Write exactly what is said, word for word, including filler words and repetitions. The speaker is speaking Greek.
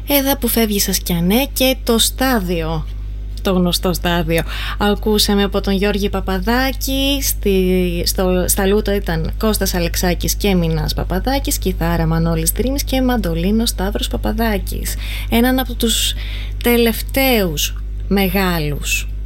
Εδα που φεύγει σας κι ανέ και το στάδιο, το γνωστό στάδιο. Ακούσαμε από τον Γιώργη Παπαδάκη, στη, στο, στα λούτο ήταν Κώστας Αλεξάκης και Μινάς Παπαδάκης, κιθάρα Μανώλης Δρύμης και μαντολίνο Σταύρος Παπαδάκης. Έναν από τους τελευταίους μεγάλους